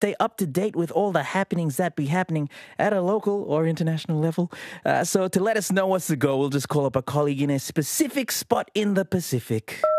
stay up to date with all the happenings that be happening at a local or international level. So to let us know what's the go, we'll just call up a colleague in a specific spot in the Pacific.